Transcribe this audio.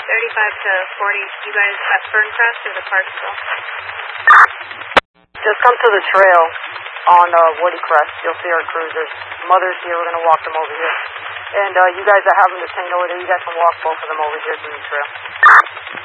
35 to 40. You guys at Ferncrest or the park still? Just come to the trail on Woody Crest. You'll see our cruisers. Mother's here. We're going to walk them over here. And you guys that have them to sing over there, you guys can walk both of them over here to the trail.